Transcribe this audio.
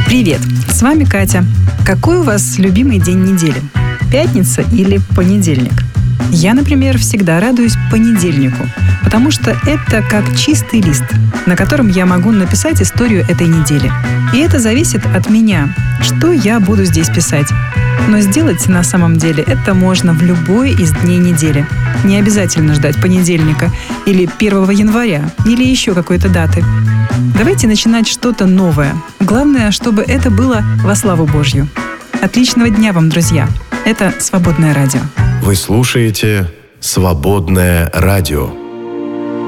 Привет, с вами Катя. Какой у вас любимый день недели? Пятница или понедельник? Я, например, всегда радуюсь понедельнику, потому что это как чистый лист, на котором я могу написать историю этой недели. И это зависит от меня, что я буду здесь писать. Но сделать на самом деле это можно в любой из дней недели. Не обязательно ждать понедельника или 1 января или еще какой-то даты. Давайте начинать что-то новое. Главное, чтобы это было во славу Божью. Отличного дня вам, друзья! Это «Свободное радио». Вы слушаете «Свободное радио».